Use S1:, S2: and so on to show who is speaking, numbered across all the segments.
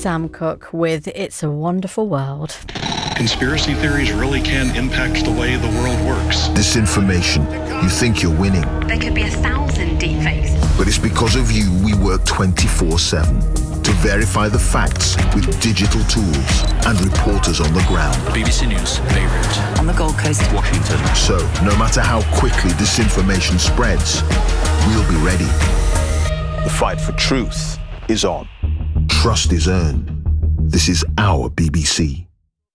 S1: Sam Cooke with It's a Wonderful World.
S2: Conspiracy theories really can impact the way the world works.
S3: Disinformation. You think you're winning.
S4: There could be 1,000 deepfakes.
S3: But it's because of you we work 24/7 to verify the facts with digital tools and reporters on the ground.
S5: BBC News, Beirut.
S4: On the Gold Coast.
S5: Washington.
S3: So, no matter how quickly disinformation spreads, we'll be ready. The fight for truth is on. Trust is earned. This is our BBC.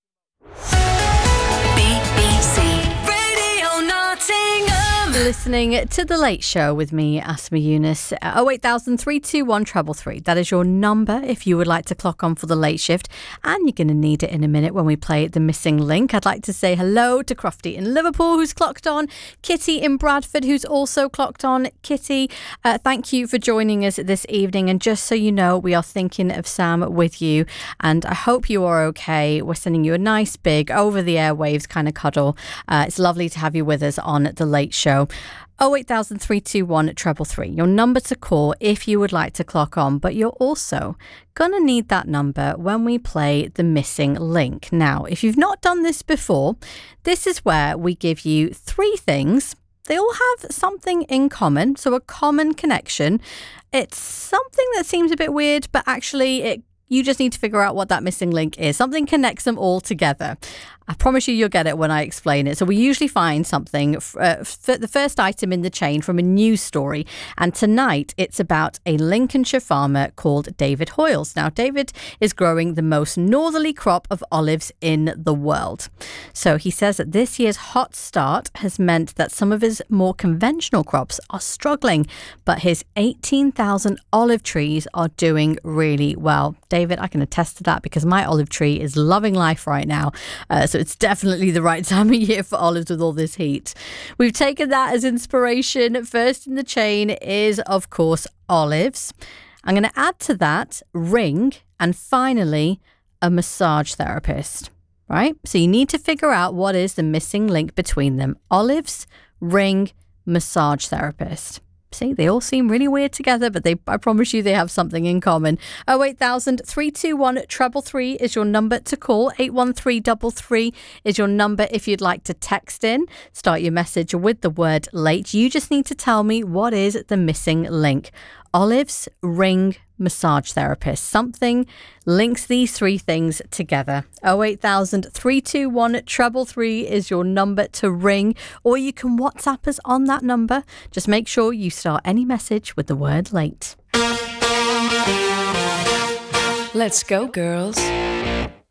S4: BBC Radio Nottingham.
S1: Listening to The Late Show with me, Asma Yunus. 08000 321 333. That is your number if you would like to clock on for the late shift. And you're going to need it in a minute when we play The Missing Link. I'd like to say hello to Crofty in Liverpool, who's clocked on. Kitty in Bradford, who's also clocked on. Kitty, thank you for joining us this evening. And just so you know, we are thinking of Sam with you. And I hope you are okay. We're sending you a nice big over the airwaves kind of cuddle. It's lovely to have you with us on The Late Show. 08000 321 333. Your number to call if you would like to clock on, but you're also going to need that number when we play The Missing Link. Now, if you've not done this before, this is where we give you three things. They all have something in common, so a common connection. It's something that seems a bit weird, but actually you just need to figure out what that missing link is. Something connects them all together. I promise you'll get it when I explain it. So we usually find something, the first item in the chain from a news story. And tonight it's about a Lincolnshire farmer called David Hoyles. Now, David is growing the most northerly crop of olives in the world. So he says that this year's hot start has meant that some of his more conventional crops are struggling, but his 18,000 olive trees are doing really well. David, I can attest to that because my olive tree is loving life right now. So it's definitely the right time of year for olives with all this heat. We've taken that as inspiration. First in the chain is, of course, olives. I'm going to add to that ring and finally a massage therapist, right? So you need to figure out what is the missing link between them. Olives, ring, massage therapist. See, they all seem really weird together, but I promise you they have something in common. 08000 321 333 is your number to call. 81333 is your number if you'd like to text in. Start your message with the word late. You just need to tell me what is the missing link. Olives, ring, massage therapist. Something links these three things together. 08000 321 333 is your number to ring, or you can WhatsApp us on that number. Just make sure you start any message with the word late.
S6: Let's go, girls.